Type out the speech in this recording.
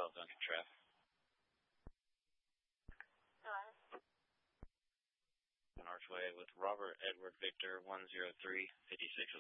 Hotel Duncan traffic. On Archway with Robert Edward Victor 103 56